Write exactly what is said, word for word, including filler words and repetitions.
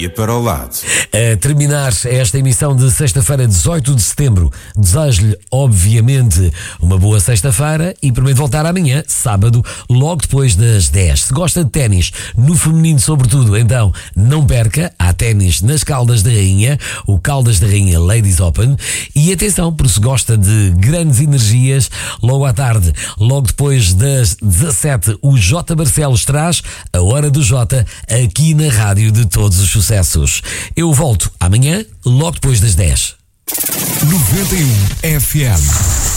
ia para o lado. A terminar esta emissão de sexta-feira, dezoito de setembro, desejo-lhe, obviamente, uma boa sexta-feira e prometo voltar amanhã, sábado, logo depois das dez. Se gosta de ténis, no feminino sobretudo, então não perca, há ténis nas Caldas da Rainha, o Caldas da Rainha Ladies Open. E atenção, porque se gosta de grandes energias, logo à tarde, logo depois das dezassete, o J Barcelos traz a Hora do J aqui na Rádio de Todos os Sucessos. Eu volto amanhã, logo depois das dez. noventa e um F M.